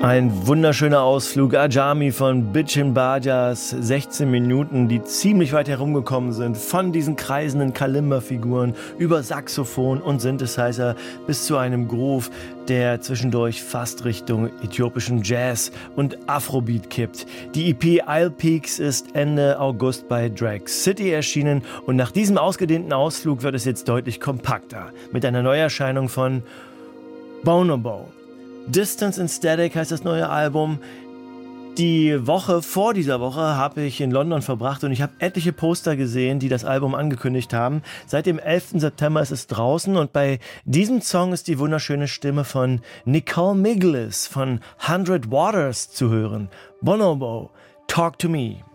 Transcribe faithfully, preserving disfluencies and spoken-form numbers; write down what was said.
Ein wunderschöner Ausflug, Ajami von Bitchin' Bajas, sechzehn Minuten, die ziemlich weit herumgekommen sind, von diesen kreisenden Kalimba-Figuren über Saxophon und Synthesizer bis zu einem Groove, der zwischendurch fast Richtung äthiopischen Jazz und Afrobeat kippt. Die E P Isle Peaks ist Ende August bei Drag City erschienen und nach diesem ausgedehnten Ausflug wird es jetzt deutlich kompakter mit einer Neuerscheinung von Bonobo. Distance and Static heißt das neue Album. Die Woche vor dieser Woche habe ich in London verbracht und ich habe etliche Poster gesehen, die das Album angekündigt haben. Seit dem elften September ist es draußen und bei diesem Song ist die wunderschöne Stimme von Nicole Miglis von Hundred Waters zu hören. Bonobo, Talk to Me.